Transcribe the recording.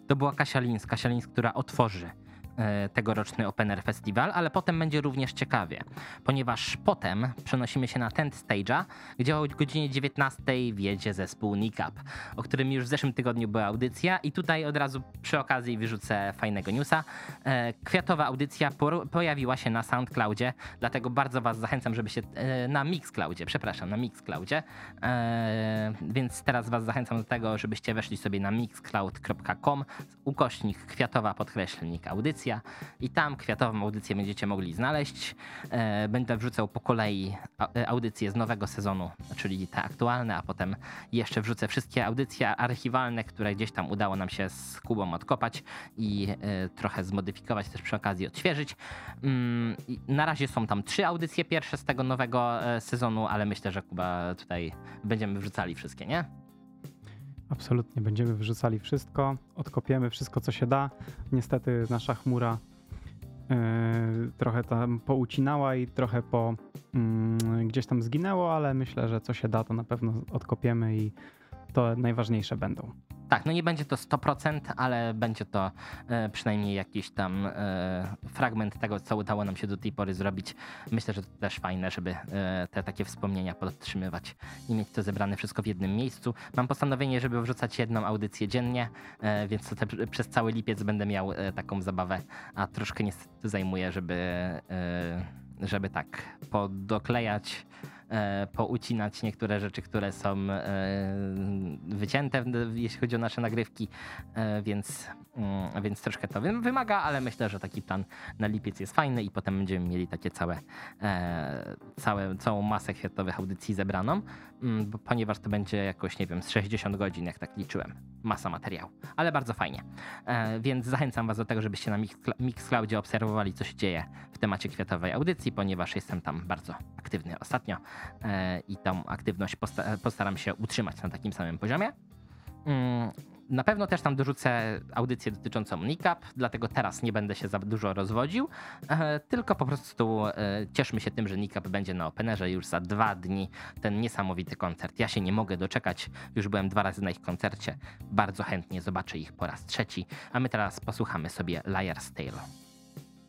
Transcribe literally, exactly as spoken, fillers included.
To była Kasia Lins, Kasia Lins, która otworzy tegoroczny Open Air Festival, ale potem będzie również ciekawie, ponieważ potem przenosimy się na Tent Stage'a, gdzie o godzinie dziewiętnastej wjedzie zespół Nikap, o którym już w zeszłym tygodniu była audycja i tutaj od razu przy okazji wyrzucę fajnego newsa. Kwiatowa audycja pojawiła się na SoundCloudzie, dlatego bardzo was zachęcam, żeby się na Mixcloudzie, przepraszam, na Mixcloudzie, więc teraz was zachęcam do tego, żebyście weszli sobie na mixcloud kropka com ukośnik kwiatowa podkreślnik audycja i tam kwiatową audycję będziecie mogli znaleźć. Będę wrzucał po kolei audycje z nowego sezonu, czyli te aktualne, a potem jeszcze wrzucę wszystkie audycje archiwalne, które gdzieś tam udało nam się z Kubą odkopać i trochę zmodyfikować, też przy okazji odświeżyć. Na razie są tam trzy audycje pierwsze z tego nowego sezonu, ale myślę, że Kuba tutaj będziemy wrzucali wszystkie, nie? Absolutnie, będziemy wyrzucali wszystko, odkopiemy wszystko, co się da. Niestety nasza chmura yy, trochę tam poucinała i trochę po, yy, gdzieś tam zginęło, ale myślę, że co się da, to na pewno odkopiemy i to najważniejsze będą. Tak, no nie będzie to sto procent, ale będzie to e, przynajmniej jakiś tam e, fragment tego, co udało nam się do tej pory zrobić. Myślę, że to też fajne, żeby e, te takie wspomnienia podtrzymywać i mieć to zebrane wszystko w jednym miejscu. Mam postanowienie, żeby wrzucać jedną audycję dziennie, e, więc to te, przez cały lipiec będę miał e, taką zabawę, a troszkę niestety zajmuje, żeby, e, żeby tak podoklejać, E, poucinać niektóre rzeczy, które są e, wycięte, jeśli chodzi o nasze nagrywki, e, więc, mm, więc troszkę to wymaga, ale myślę, że taki plan na lipiec jest fajny i potem będziemy mieli takie całe, e, całe całą masę kwiatowych audycji zebraną, mm, bo, ponieważ to będzie jakoś, nie wiem, z sześćdziesiąt godzin, jak tak liczyłem. Masa materiału, ale bardzo fajnie. E, więc zachęcam was do tego, żebyście na Mixcloudzie obserwowali, co się dzieje w temacie kwiatowej audycji, ponieważ jestem tam bardzo aktywny ostatnio i tą aktywność postaram się utrzymać na takim samym poziomie. Na pewno też tam dorzucę audycję dotyczącą Nikap, dlatego teraz nie będę się za dużo rozwodził, tylko po prostu cieszmy się tym, że Nikap będzie na Openerze już za dwa dni. Ten niesamowity koncert. Ja się nie mogę doczekać, już byłem dwa razy na ich koncercie. Bardzo chętnie zobaczę ich po raz trzeci, a my teraz posłuchamy sobie Liar's Tale.